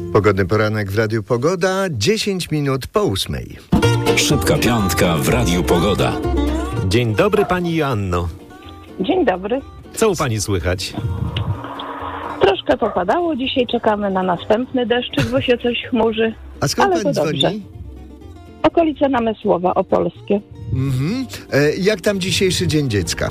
Pogodny poranek w Radiu Pogoda, 10 minut po 8. Szybka piątka w Radiu Pogoda. Dzień dobry pani Joanno. Dzień dobry. Co u pani słychać? Troszkę popadało, dzisiaj czekamy na następny deszczyk, bo się coś chmurzy. A skąd Ale pani to dobrze. dzwoni? Okolice Namysłowa Opolskie. Jak tam dzisiejszy Dzień Dziecka?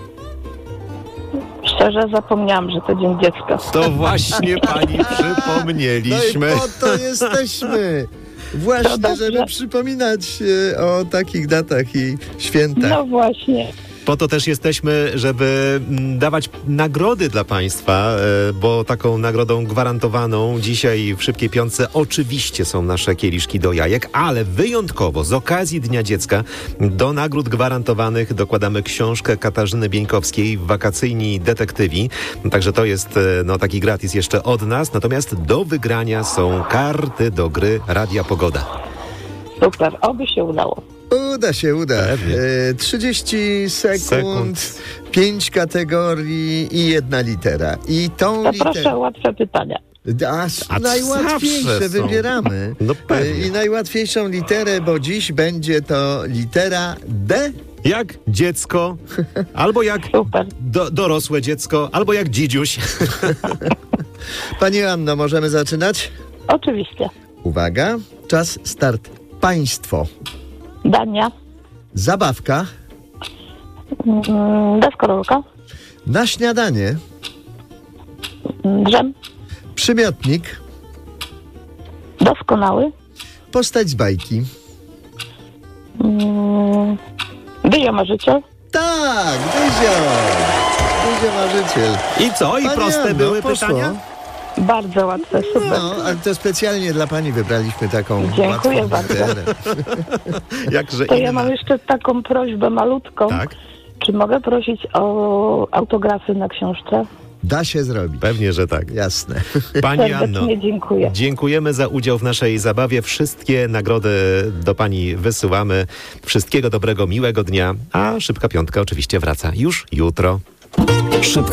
Szczerze zapomniałam, że to Dzień Dziecka. To właśnie pani No przypomnieliśmy. i po to jesteśmy. To Właśnie, dobrze. żeby przypominać o takich datach i świętach. No właśnie. Po to też jesteśmy, żeby dawać nagrody dla państwa, bo taką nagrodą gwarantowaną dzisiaj w Szybkiej Piątce oczywiście są nasze kieliszki do jajek, ale wyjątkowo z okazji Dnia Dziecka do nagród gwarantowanych dokładamy książkę Katarzyny Bieńkowskiej Wakacyjni detektywi. Także to jest taki gratis jeszcze od nas, natomiast do wygrania są karty do gry Radia Pogoda. Super, oby się udało. Uda. Pewnie. 30 sekund, 5 kategorii i 1 litera. I tą To literę... proszę o łatwe pytania. A Najłatwiejsze zawsze są. wybieramy. No pewnie. I najłatwiejszą literę, bo dziś będzie to litera D. Jak dziecko, albo jak Super. dorosłe dziecko, albo jak dzidziuś. Pani Anno, możemy zaczynać? Oczywiście. Uwaga, czas start. Państwo. Dania. Zabawka. Deskorolka. Na śniadanie. Drzem. Przymiotnik. Doskonały. Postać z bajki. Wyjomarzyciel. Tak, Dyzio marzyciel. I co? I Pani proste Anno, były poszło. pytania? Bardzo łatwe, super. No, ale to specjalnie dla pani wybraliśmy taką Dziękuję łatwą bardzo. literę. Jakże To ja inna. mam jeszcze taką prośbę malutką. Tak? Czy mogę prosić o autografy na książce? Da się zrobić. Pewnie, że tak. Jasne. Pani Anno, Serdecznie dziękuję. dziękujemy za udział w naszej zabawie. Wszystkie nagrody do pani wysyłamy. Wszystkiego dobrego, miłego dnia. A Szybka Piątka oczywiście wraca już jutro. Szybka